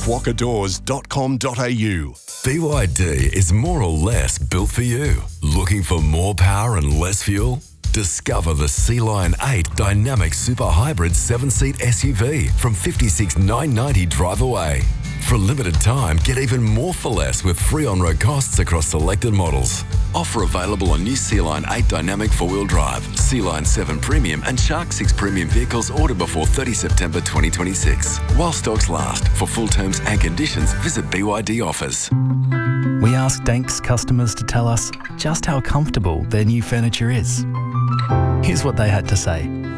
whockadoors.com.au. BYD is more or less built for you. Looking for more power and less fuel? Discover the Sea Lion 8 Dynamic Super Hybrid 7-seat SUV from $56,990 drive away. For a limited time, get even more for less with free on-road costs across selected models. Offer available on new Sea Lion 8 Dynamic 4-wheel drive, Sea Lion 7 Premium and Shark 6 Premium vehicles ordered before 30 September 2026. While stocks last. For full terms and conditions, visit BYD Offers. We asked Danks customers to tell us just how comfortable their new furniture is. Here's what they had to say.